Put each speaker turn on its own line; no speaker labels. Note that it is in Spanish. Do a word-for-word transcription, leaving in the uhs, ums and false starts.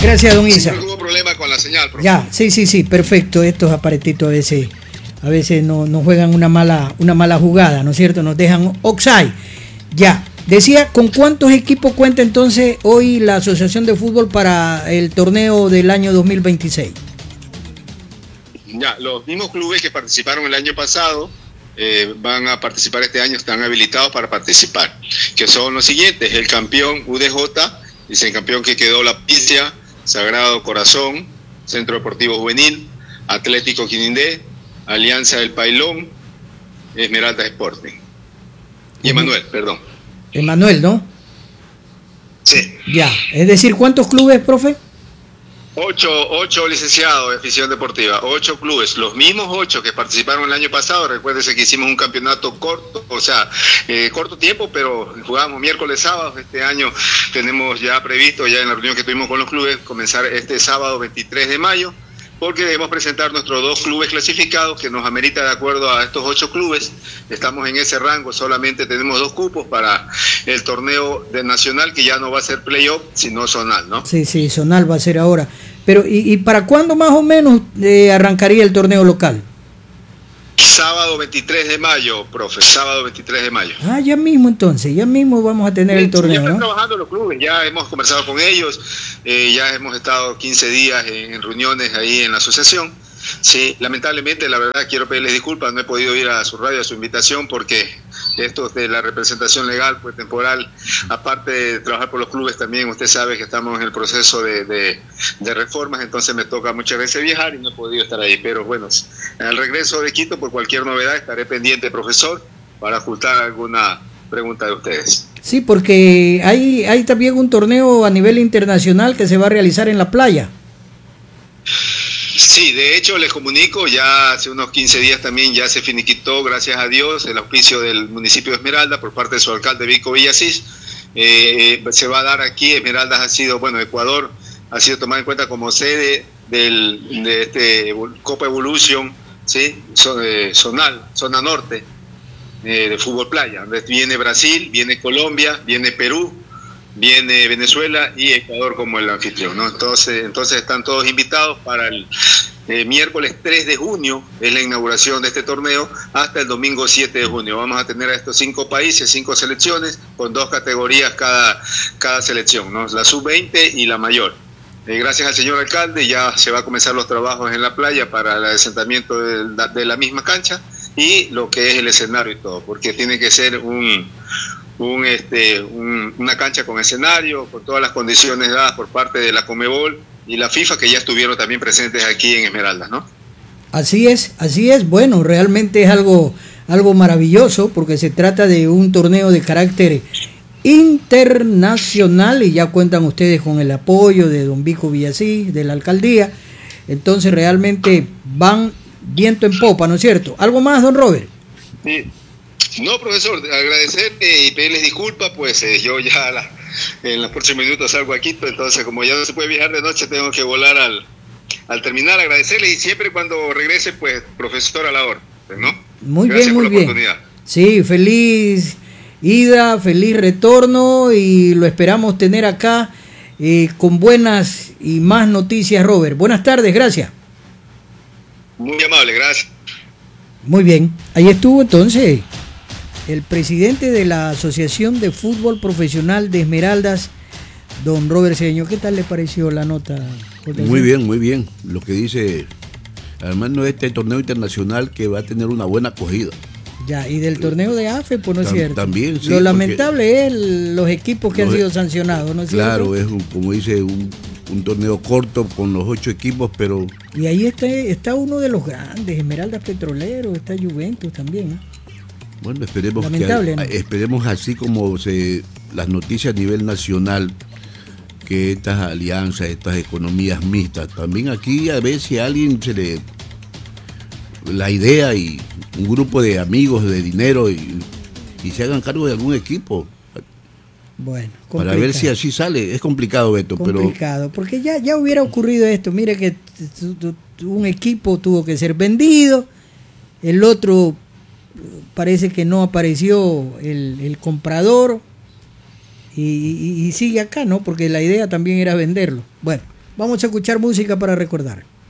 Gracias, don Isa.
Sí, no hubo problema con la señal, profe.
Ya, sí, sí, sí, perfecto. Estos aparatitos a veces, a veces no, nos juegan una mala, una mala jugada, ¿no es cierto? Nos dejan offside. Ya. Decía, ¿con cuántos equipos cuenta entonces hoy la Asociación de Fútbol para el torneo del año dos mil veintiséis?
Ya, los mismos clubes que participaron el año pasado eh, van a participar este año, están habilitados para participar, que son los siguientes: el campeón U D J, dice el campeón que quedó La Picia, Sagrado Corazón, Centro Deportivo Juvenil, Atlético Quinindé, Alianza del Pailón, Esmeralda Sporting. Y Emanuel, perdón.
Emanuel, ¿no?
Sí.
Ya, es decir, ¿cuántos clubes, profe?
Ocho, ocho licenciados de afición deportiva, ocho clubes, los mismos ocho que participaron el año pasado. Recuérdense que hicimos un campeonato corto, o sea, eh, corto tiempo, pero jugábamos miércoles, sábado. Este año tenemos ya previsto, ya en la reunión que tuvimos con los clubes, comenzar este sábado veintitrés de mayo, porque debemos presentar nuestros dos clubes clasificados, que nos amerita de acuerdo a estos ocho clubes. Estamos en ese rango, solamente tenemos dos cupos para el torneo de nacional, que ya no va a ser playoff, sino zonal, ¿no?
Sí, sí, zonal va a ser ahora. Pero, ¿y, y para cuándo más o menos eh, arrancaría el torneo local?
Sábado veintitrés de mayo, profe, sábado veintitrés de mayo.
Ah, ya mismo entonces, ya mismo vamos a tener
Sí,
el torneo,
ya están
¿no?
trabajando los clubes, ya hemos conversado con ellos, eh, ya hemos estado quince días en, en reuniones ahí en la asociación. Sí, lamentablemente, la verdad, quiero pedirles disculpas, no he podido ir a su radio, a su invitación, porque esto de la representación legal, pues temporal, aparte de trabajar por los clubes, también usted sabe que estamos en el proceso de, de, de reformas, entonces me toca muchas veces viajar y no he podido estar ahí. Pero bueno, al regreso de Quito, por cualquier novedad, estaré pendiente, profesor, para ocultar alguna pregunta de ustedes.
Sí, porque hay, hay también un torneo a nivel internacional que se va a realizar en la playa.
Sí, de hecho les comunico, ya hace unos quince días también ya se finiquitó, gracias a Dios, el auspicio del municipio de Esmeralda por parte de su alcalde Vico Villasís. Eh, se va a dar aquí. Esmeraldas ha sido, bueno, Ecuador ha sido tomado en cuenta como sede del, de este Copa Evolution, ¿sí? Zonal, zona norte eh, de fútbol playa. Viene Brasil, viene Colombia, viene Perú, viene Venezuela y Ecuador como el anfitrión, ¿no? Entonces, entonces están todos invitados para el eh, miércoles tres de junio, es la inauguración de este torneo, hasta el domingo siete de junio. Vamos a tener a estos cinco países, cinco selecciones, con dos categorías cada, cada selección, ¿no? La sub veinte y la mayor. Eh, gracias al señor alcalde ya se va a comenzar los trabajos en la playa para el asentamiento de la, de la misma cancha y lo que es el escenario y todo, porque tiene que ser un... Un, este, un, una cancha con escenario, con todas las condiciones dadas por parte de la Conmebol y la FIFA, que ya estuvieron también presentes aquí en Esmeraldas, ¿no?
Así es, así es. Bueno, realmente es algo, algo maravilloso, porque se trata de un torneo de carácter internacional y ya cuentan ustedes con el apoyo de don Vico Villasís, de la alcaldía. Entonces realmente van viento en popa, ¿no es cierto? ¿Algo más, don Robert?
Sí. No, profesor, agradecerle y pedirles disculpas, pues eh, yo ya la, en los próximos minutos salgo aquí, pero entonces como ya no se puede viajar de noche, tengo que volar al, al terminal. Agradecerle y siempre cuando regrese, pues, profesor, a la orden, ¿no?
Muy
Gracias
bien, muy
por la
bien.
Oportunidad.
Sí, feliz ida, feliz retorno y lo esperamos tener acá eh, con buenas y más noticias, Robert. Buenas tardes, gracias.
Muy amable, gracias.
Muy bien, ahí estuvo entonces el presidente de la Asociación de Fútbol Profesional de Esmeraldas, don Robert Cedeño. ¿Qué tal le pareció la nota?
Muy bien, muy bien. Lo que dice, además no es este torneo internacional que va a tener una buena acogida.
Ya, y del torneo de A F E, pues no es
Tam,
cierto.
También, sí,
Lo lamentable es el, los equipos que han sido sancionados, ¿no es cierto?
Claro, es un, como dice, un, un torneo corto con los ocho equipos, pero...
Y ahí está, está uno de los grandes, Esmeraldas Petrolero, está Juventus también, ¿eh?
Bueno, esperemos
Lamentable,
que
¿no?
esperemos así como se las noticias a nivel nacional, que estas alianzas, estas economías mixtas, también aquí a ver si a alguien se le la idea y un grupo de amigos de dinero y, y se hagan cargo de algún equipo.
Bueno, complicado.
Para ver si así sale. Es complicado, Beto,
complicado,
pero...
porque ya, ya hubiera ocurrido esto. Mire que un equipo tuvo que ser vendido, el otro parece que no apareció el, el comprador y, y, y sigue acá, ¿no? Porque la idea también era venderlo. Bueno, Vamos a escuchar música para recordar.